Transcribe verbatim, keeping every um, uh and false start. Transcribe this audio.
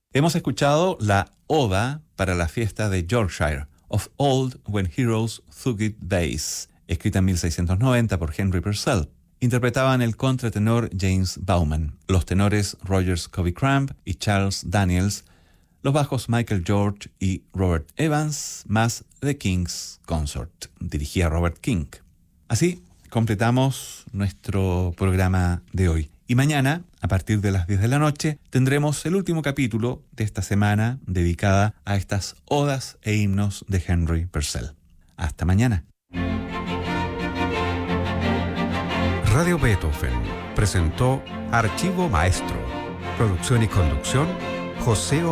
Hemos escuchado la Oda para la fiesta de Yorkshire, Of Old When Heroes Thugged Bass, escrita en mil seiscientos noventa por Henry Purcell. Interpretaban el contratenor James Bauman, los tenores Rogers Covey-Cramp y Charles Daniels, los bajos Michael George y Robert Evans, más The King's Consort. Dirigía Robert King. Así completamos nuestro programa de hoy. Y mañana, a partir de las diez de la noche, tendremos el último capítulo de esta semana dedicada a estas odas e himnos de Henry Purcell. Hasta mañana. Radio Beethoven presentó Archivo Maestro. Producción y conducción, José